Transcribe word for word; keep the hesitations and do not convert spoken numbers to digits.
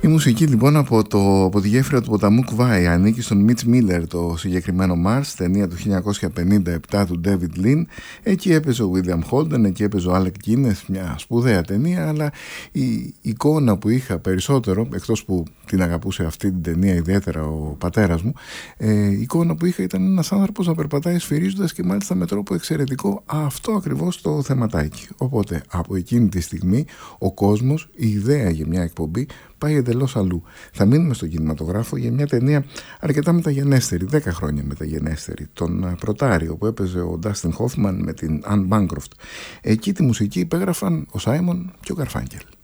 Η μουσική λοιπόν από, το, από τη γέφυρα του ποταμού Κβάη ανήκει στον Μιτς Μίλλερ, το συγκεκριμένο Mars, ταινία του χίλια εννιακόσια πενήντα επτά του David Lean. Εκεί έπαιζε ο William Holden, εκεί έπαιζε ο Alec Guinness, μια σπουδαία ταινία, αλλά η εικόνα που είχα περισσότερο, εκτός που την αγαπούσε αυτή την ταινία ιδιαίτερα ο πατέρας μου, ε, η εικόνα που είχα ήταν ένας άνθρωπος να περπατάει σφυρίζοντας και μάλιστα με τρόπο εξαιρετικό αυτό ακριβώς το θεματάκι. Οπότε από εκείνη τη στιγμή ο κόσμος, η ιδέα για μια εκπομπή πάει εντελώς αλλού. Θα μείνουμε στον κινηματογράφο για μια ταινία αρκετά μεταγενέστερη, δέκα χρόνια μεταγενέστερη, τον Πρωτάριο, που έπαιζε ο Ντάστιν Χόφμαν με την Αν Μπάνκροφτ. Εκεί τη μουσική υπέγραφαν ο Σάιμον και ο Γκαρφάγγελ.